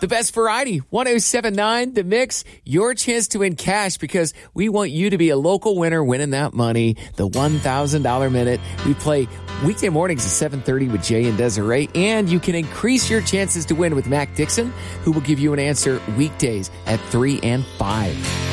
The best variety, 107.9 The Mix, your chance to win cash because we want you to be a local winner winning that money, the $1,000 minute. We play weekday mornings at 7:30 with Jay and Desiree, and you can increase your chances to win with Mac Dixon, who will give you an answer weekdays at 3 and 5.